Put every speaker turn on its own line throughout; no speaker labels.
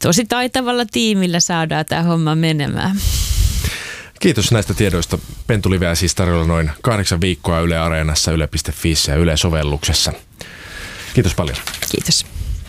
tosi taitavalla tiimillä saadaan tämä homma menemään.
Kiitos näistä tiedoista. Pentuliveä siis tarjolla noin 8 viikkoa Yle Areenassa, yle.fiissä ja Yle-sovelluksessa. Kiitos paljon.
Kiitos.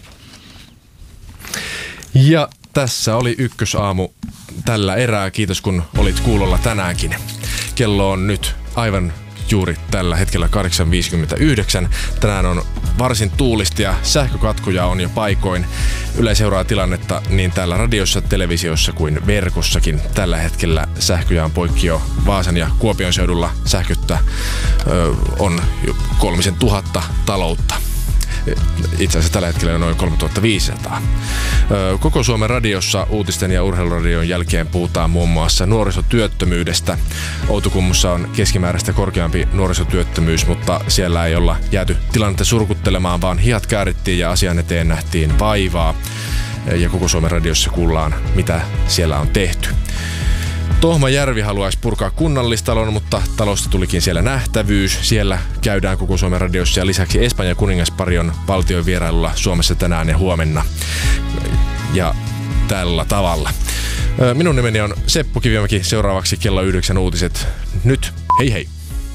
Ja tässä oli Ykkösaamu tällä erää. Kiitos kun olit kuulolla tänäänkin. Kello on nyt aivan juuri tällä hetkellä 8.59. Tänään on varsin tuulista ja sähkökatkoja on jo paikoin. Yle seuraa tilannetta niin täällä radiossa, televisiossa kuin verkossakin. Tällä hetkellä sähköjä on poikki jo Vaasan ja Kuopion seudulla. Sähköttä on jo 3000 taloutta. Itse asiassa tällä hetkellä on noin 3500. Koko Suomen radiossa uutisten ja urheiluradion jälkeen puhutaan muun muassa nuorisotyöttömyydestä. Outokummussa on keskimääräistä korkeampi nuorisotyöttömyys, mutta siellä ei olla jääty tilannetta surkuttelemaan, vaan hihat käärittiin ja asian eteen nähtiin vaivaa. Ja koko Suomen radiossa kuullaan, mitä siellä on tehty. Tohmajärvi haluaisi purkaa kunnallistalon, mutta talosta tulikin siellä nähtävyys. Siellä käydään koko Suomen radiossa ja lisäksi Espanjan kuningaspari on valtion vierailulla Suomessa tänään ja huomenna. Ja tällä tavalla. Minun nimeni on Seppo Kivimäki. Seuraavaksi kello 9 uutiset. Nyt, hei hei!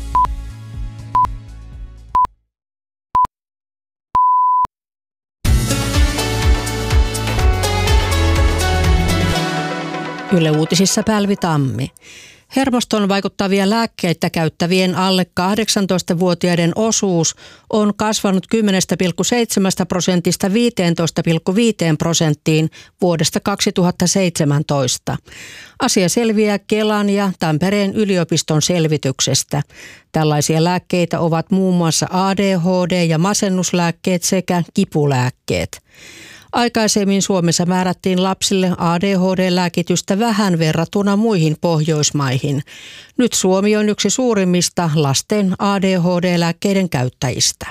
Yle Uutisissa Pälvi Tammi. Hermostoon vaikuttavia lääkkeitä käyttävien alle 18-vuotiaiden osuus on kasvanut 10,7% 15,5% vuodesta 2017. Asia selviää Kelan ja Tampereen yliopiston selvityksestä. Tällaisia lääkkeitä ovat muun muassa ADHD- ja masennuslääkkeet sekä kipulääkkeet. Aikaisemmin Suomessa määrättiin lapsille ADHD-lääkitystä vähän verrattuna muihin Pohjoismaihin. Nyt Suomi on yksi suurimmista lasten ADHD-lääkkeiden käyttäjistä.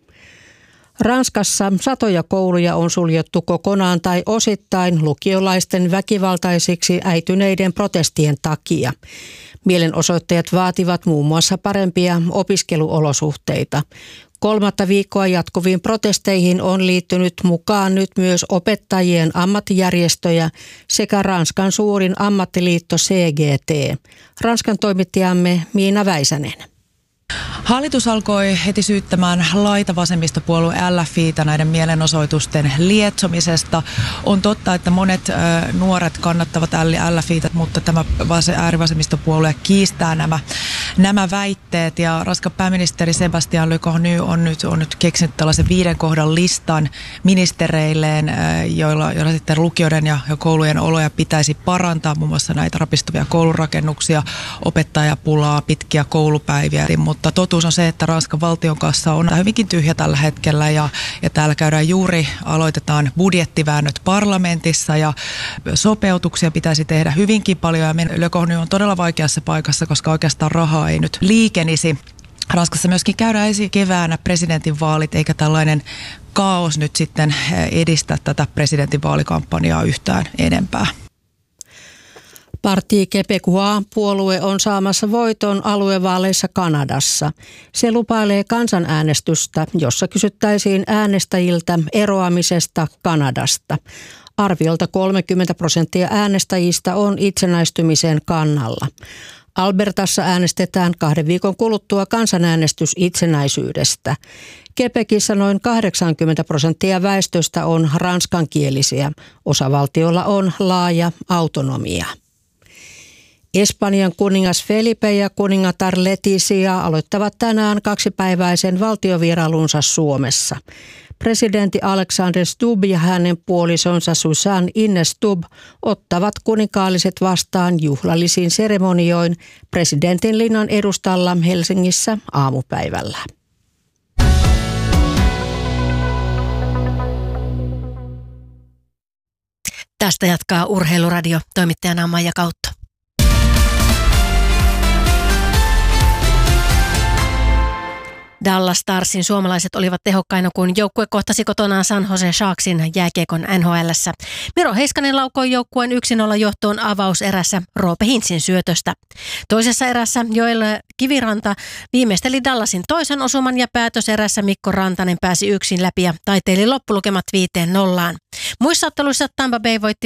Ranskassa satoja kouluja on suljettu kokonaan tai osittain lukiolaisten väkivaltaisiksi äityneiden protestien takia. Mielenosoittajat vaativat muun muassa parempia opiskeluolosuhteita. 3. viikkoa jatkuviin protesteihin on liittynyt mukaan nyt myös opettajien ammattijärjestöjä sekä Ranskan suurin ammattiliitto CGT. Ranskan toimittajamme Miina Väisänen.
Hallitus alkoi heti syyttämään laitavasemmistopuolue LFI:tä näiden mielenosoitusten lietsomisesta. On totta, että monet nuoret kannattavat LFI:tä, mutta tämä äärivasemmistopuolue kiistää nämä väitteet. Ja Ranskan pääministeri Sébastien Lecornu on nyt keksinyt tällaisen 5 kohdan listan ministereilleen, joilla sitten lukioiden ja koulujen oloja pitäisi parantaa, muun muassa näitä rapistuvia koulurakennuksia, opettajapulaa, pitkiä koulupäiviä. Mutta totuus on se, että Ranskan valtion kassa on hyvinkin tyhjä tällä hetkellä ja täällä aloitetaan budjettiväännöt parlamentissa ja sopeutuksia pitäisi tehdä hyvinkin paljon. Ja Le Cornu on todella vaikeassa paikassa, koska oikeastaan rahaa ei nyt liikenisi. Ranskassa myöskin käydään ensi keväänä presidentinvaalit, eikä tällainen kaos nyt sitten edistä tätä presidentinvaalikampanjaa yhtään enempää.
Parti Québécois-puolue on saamassa voiton aluevaaleissa Kanadassa. Se lupailee kansanäänestystä, jossa kysyttäisiin äänestäjiltä eroamisesta Kanadasta. Arviolta 30% äänestäjistä on itsenäistymisen kannalla. Albertassa äänestetään 2 viikon kuluttua kansanäänestys itsenäisyydestä. Quebecissä noin 80% väestöstä on ranskankielisiä. Osavaltiolla on laaja autonomia. Espanjan kuningas Felipe ja kuningatar Letizia aloittavat tänään 2-päiväisen valtiovierailunsa Suomessa. Presidentti Alexander Stubb ja hänen puolisonsa Susanne Ines Stubb ottavat kuninkaalliset vastaan juhlallisiin seremonioin presidentin linnan edustalla Helsingissä aamupäivällä.
Tästä jatkaa Urheiluradio, toimittajana Maija Kautto. Dallas Starsin suomalaiset olivat tehokkaina, kun joukkue kohtasi kotonaan San Jose Sharksin jääkiekon NHL:ssä. Miro Heiskanen laukoi joukkueen 1-0 johtoon avauserässä Roope Hintsin syötöstä. Toisessa erässä Joel Kiviranta viimeisteli Dallasin toisen osuman ja päätöserässä Mikko Rantanen pääsi yksin läpi ja taiteili loppulukemat 5-0. Muissa otteluissa Tampa Bay voitti